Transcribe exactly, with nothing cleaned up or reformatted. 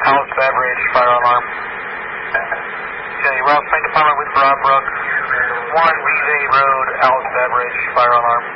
Alice Beveridge, fire alarm. Okay, Rouse Tank Department with Rob Brooks. one Vijay Road, Alice Beveridge, fire alarm.